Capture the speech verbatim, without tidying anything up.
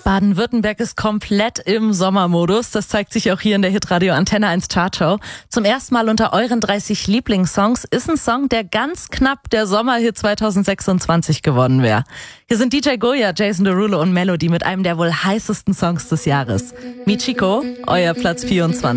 Baden-Württemberg ist komplett im Sommermodus. Das zeigt sich auch hier in der Hitradio Antenne eins Chartshow. Zum ersten Mal unter euren dreißig Lieblingssongs ist ein Song, der ganz knapp der Sommerhit zwanzig sechsundzwanzig geworden wäre. Hier sind D J Goya, Jason Derulo und Melody mit einem der wohl heißesten Songs des Jahres. Michiko, euer Platz vierundzwanzig.